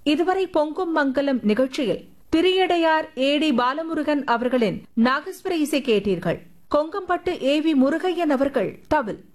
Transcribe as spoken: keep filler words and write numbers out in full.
இதுவரை பொங்கும் மங்கலம் நிகழ்ச்சியில் திரியடையார் ஏ டி பாலமுருகன் அவர்களின் நாகஸ்வர இசை கேட்டீர்கள். கொங்கம்பட்டு ஏ வி முருகையன் அவர்கள் தவில்.